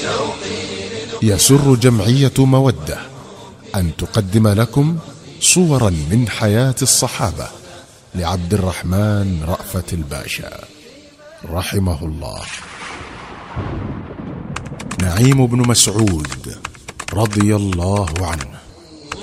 يسر جمعية مودة أن تقدم لكم صورا من حياة الصحابة لعبد الرحمن رأفت الباشا رحمه الله. نعيم بن مسعود رضي الله عنه.